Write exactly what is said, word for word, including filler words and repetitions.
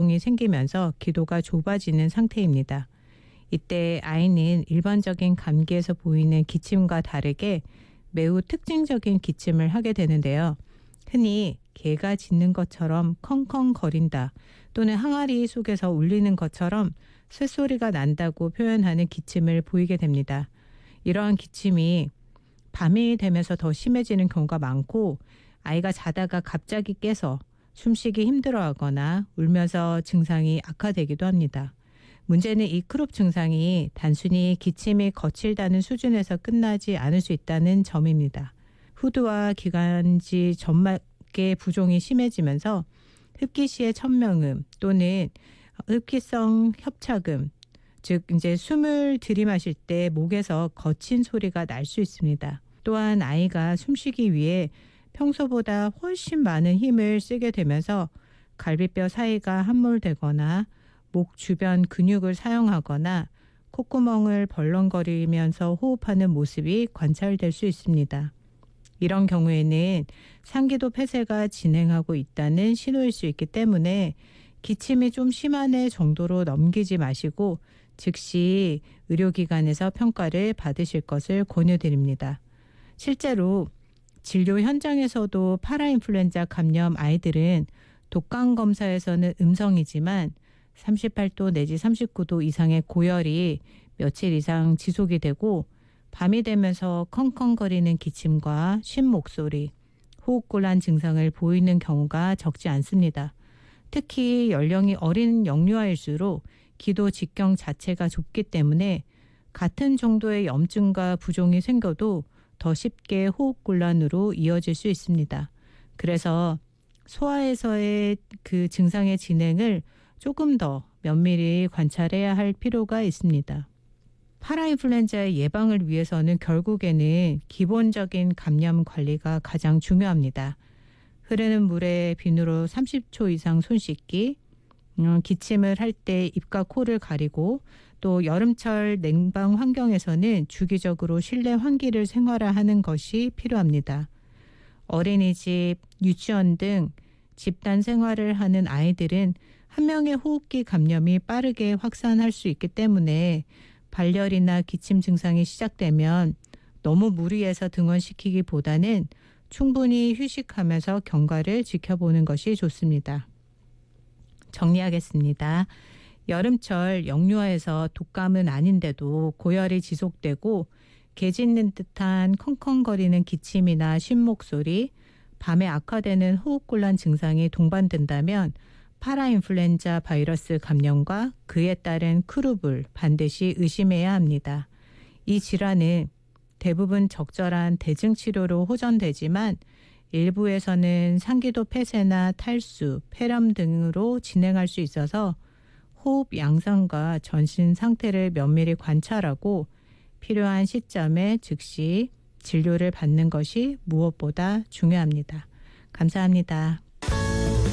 부종이 생기면서 기도가 좁아지는 상태입니다. 이때 아이는 일반적인 감기에서 보이는 기침과 다르게 매우 특징적인 기침을 하게 되는데요. 흔히 개가 짖는 것처럼 컹컹거린다 또는 항아리 속에서 울리는 것처럼 쇳소리가 난다고 표현하는 기침을 보이게 됩니다. 이러한 기침이 밤이 되면서 더 심해지는 경우가 많고 아이가 자다가 갑자기 깨서 숨쉬기 힘들어하거나 울면서 증상이 악화되기도 합니다. 문제는 이 크롭 증상이 단순히 기침이 거칠다는 수준에서 끝나지 않을 수 있다는 점입니다. 후두와 기관지 점막의 부종이 심해지면서 흡기 시의 천명음 또는 흡기성 협착음, 즉 이제 숨을 들이마실 때 목에서 거친 소리가 날 수 있습니다. 또한 아이가 숨쉬기 위해 평소보다 훨씬 많은 힘을 쓰게 되면서 갈비뼈 사이가 함몰되거나 목 주변 근육을 사용하거나 콧구멍을 벌렁거리면서 호흡하는 모습이 관찰될 수 있습니다. 이런 경우에는 상기도 폐쇄가 진행하고 있다는 신호일 수 있기 때문에 기침이 좀 심하네 정도로 넘기지 마시고 즉시 의료기관에서 평가를 받으실 것을 권유드립니다. 실제로 진료 현장에서도 파라인플루엔자 감염 아이들은 독감 검사에서는 음성이지만 삼십팔 도 내지 삼십구 도 이상의 고열이 며칠 이상 지속이 되고 밤이 되면서 컹컹거리는 기침과 쉰 목소리, 호흡곤란 증상을 보이는 경우가 적지 않습니다. 특히 연령이 어린 영유아일수록 기도 직경 자체가 좁기 때문에 같은 정도의 염증과 부종이 생겨도 더 쉽게 호흡곤란으로 이어질 수 있습니다. 그래서 소아에서의 그 증상의 진행을 조금 더 면밀히 관찰해야 할 필요가 있습니다. 파라인플루엔자의 예방을 위해서는 결국에는 기본적인 감염 관리가 가장 중요합니다. 흐르는 물에 비누로 삼십 초 이상 손 씻기, 음, 기침을 할 때 입과 코를 가리고 또 여름철 냉방 환경에서는 주기적으로 실내 환기를 생활화하는 것이 필요합니다. 어린이집, 유치원 등 집단 생활을 하는 아이들은 한 명의 호흡기 감염이 빠르게 확산할 수 있기 때문에 발열이나 기침 증상이 시작되면 너무 무리해서 등원시키기보다는 충분히 휴식하면서 경과를 지켜보는 것이 좋습니다. 정리하겠습니다. 여름철 영유아에서 독감은 아닌데도 고열이 지속되고 개 짖는 듯한 컹컹거리는 기침이나 쉰목소리, 밤에 악화되는 호흡곤란 증상이 동반된다면 파라인플루엔자 바이러스 감염과 그에 따른 크루블 반드시 의심해야 합니다. 이 질환은 대부분 적절한 대증 치료로 호전되지만 일부에서는 상기도 폐쇄나 탈수, 폐렴 등으로 진행할 수 있어서 호흡 양상과 전신 상태를 면밀히 관찰하고 필요한 시점에 즉시 진료를 받는 것이 무엇보다 중요합니다. 감사합니다.